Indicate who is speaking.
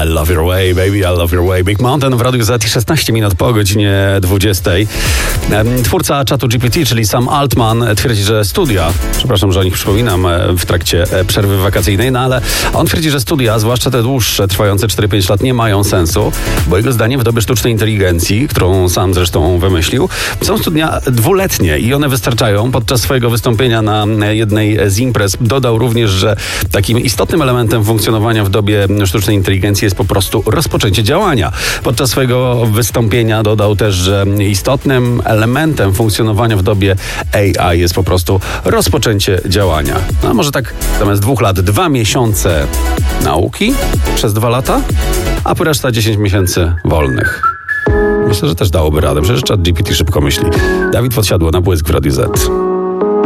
Speaker 1: I love your way, baby, I love your way. Big Mountain w Radiu Z, 16 minut po godzinie 20. Twórca czatu GPT, czyli Sam Altman, twierdzi, że studia, przepraszam, że o nich przypominam w trakcie przerwy wakacyjnej, no ale on twierdzi, że studia, zwłaszcza te dłuższe, trwające 4-5 lat, nie mają sensu, bo jego zdaniem w dobie sztucznej inteligencji, którą sam zresztą wymyślił, są studia dwuletnie i one wystarczają. Podczas swojego wystąpienia na jednej z imprez dodał również, że takim istotnym elementem funkcjonowania w dobie sztucznej inteligencji jest po prostu rozpoczęcie działania. Podczas swojego wystąpienia dodał też, że istotnym elementem funkcjonowania w dobie AI jest po prostu rozpoczęcie działania. No może tak zamiast 2 lat, 2 miesiące nauki przez 2 lata, a reszta 10 miesięcy wolnych. Myślę, że też dałoby radę. Przecież ChatGPT szybko myśli. Dawid Podsiadło na Błysk w Radiu Z.